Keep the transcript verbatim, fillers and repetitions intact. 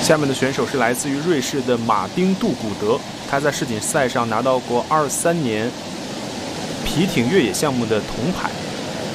下面的选手是来自于瑞士的马丁·杜古德，他在世锦赛上拿到过二三年皮艇越野项目的铜牌。